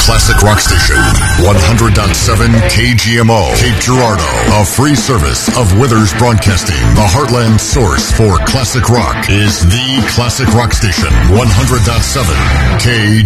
classic rock station. 100.7 KGMO, Cape Girardeau. A free service of Withers Broadcasting. The heartland source for classic rock is the classic rock station. 100.7 KGMO.